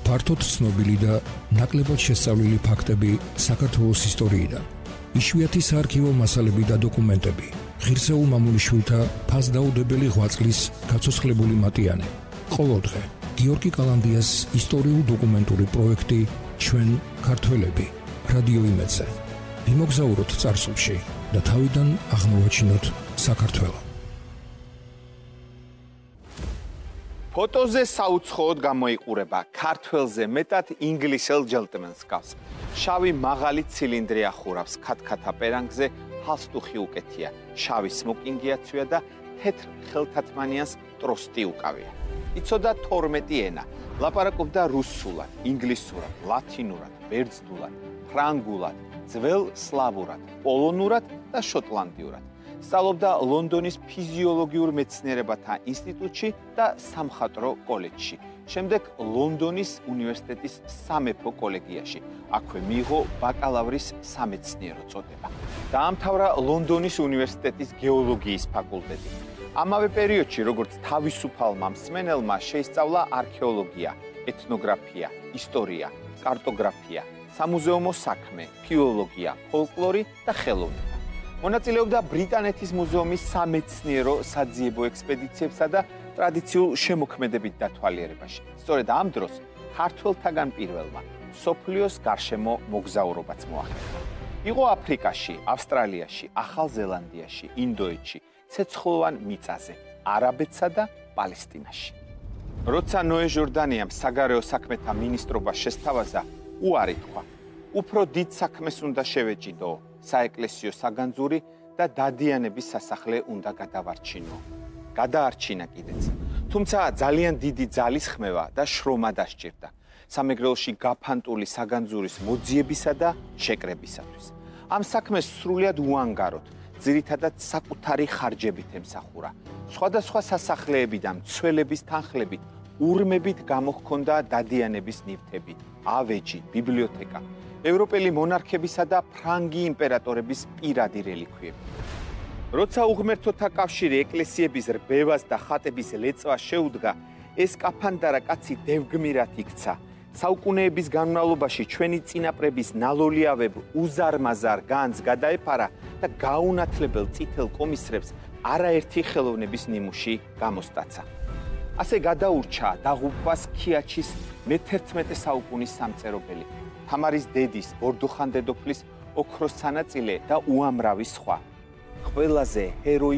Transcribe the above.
ფართოდ ცნობილი და ნაკლებად შესწავლილი ფაქტები საქართველოს ისტორიიდან. იშვიათი საარქივო მასალები და დოკუმენტები. ღირსეულ მამულიშვილთა ფასდაუდებელი ღვაწლის გაცოცხლებული მატიანე. ყოველდღე გიორგი კალანდიას ისტორიულ-დოკუმენტური პროექტი ჩვენ ქართველები რადიო იმედზე. ვიმოგზაუროთ წარსულში და თავიდან აღმოვაჩინოთ საქართველო. ფოტოზე საუცხოოდ გამოიყურება ქართველზე მეტად ინგლისელ ჯელტმენს გავს. შავი მაღალი ცილინდრი ახურავს ქათქათა პერანგზე, ჰალსტუხი უკეთია, შავი სმოკინგი აცვია და თეთრ ხელთათმანიანს ტროსტი უკავია. იცოდა 12 ენა, ლაპარაკობდა რუსულად, ინგლისურად, ლათინურად, ბერძნულად, ფრანგულად, ძველ სლავურად, პოლონურად და შოტლანდიურად. სწავლობდა ლონდონის ფიზიოლოგიურ მეცნიერებათა ინსტიტუტში და სამხატვრო კოლეჯში. შემდეგ ლონდონის უნივერსიტეტის სამეფო კოლეგიაში. აქვე მიიღო ბაკალავრის სამეცნიერო წოდება. დაამთავრა ლონდონის უნივერსიტეტის გეოლოგიის ფაკულტეტი. ამავე პერიოდში, როგორც თავისუფალმა მსმენელმა, შეისწავლა არქეოლოგია, ეთნოგრაფია, ისტორია, კარტოგრაფია, სამუზეუმო საქმე, ფილოლოგია, ფოლკლორი და ხელოვნება. მონაწილეობდა ბრიტანეთის მუზეუმის სამეცნიერო საძიებო ექსპედიციებსა და ტრადიციულ შემოქმედებით დათვალიერებაში. სწორედ ამ დროს ქართველთაგან პირველმა მსოფლიოს გარშემო მოგზაურობაც მოახერხა. იყო აფრიკაში, ავსტრალიაში, ახალ ზელანდიაში, ინდოეთში, ცეცხლოვან მიწაზე, არაბეთსა და პალესტინაში. როცა ნოე ჟორდანიამ საგარეო საქმეთა მინისტრობა შესთავაზა, უარი თქვა. უფრო დიდ საქმეს უნდა შევეჭიდო, საეკლესიო საგანძური და დადიანების სასახლე უნდა გადავარჩინო. გადაარჩინა კიდეც. თუმცა ძალიან დიდი ძალის ხმევა და შრომა დასჭირდა. სამეგრელოში გაფანტული საგანძურის მოძიებისა და შეკრებისათვის. ამ საქმეს სრულიად უანგაროდ, ძირითადად საკუთარი ხარჯებით ემსახურა. სხვადასხვა სასახლეები და მცველების თანხლებით, ურმებით გამოჰქონდა დადიანების ნივთები, ავეჯი, ბიბლიოთეკა. ევროპელი მონარქებისა და ფრანგი იმპერატორების პირადი რელიქვიები. როცა უღმერთოთა კავშირი ეკლესიების რბევას და ხატების ლეწვას შეუდგა, ეს კაფანდარა კაცი დევგმირად იქცა. საუკუნეების განმავლობაში ჩვენი წინაპრების ნალოლიავებ უზარმაზარ განძს გადაეფარა და გაუნათლებელ წითელ კომისრებს არაერთი ხელოვნების ნიმუში გამოსტაცა. ასე გადაურჩა დაღუპვას ქიაჩის მე-11 საუკუნის სამწერობელი. თამარის დედის, ბორდუხან დედოფლის ოქროს სანაწილე და უამრავი სხვა. ყველაზე ჰეროი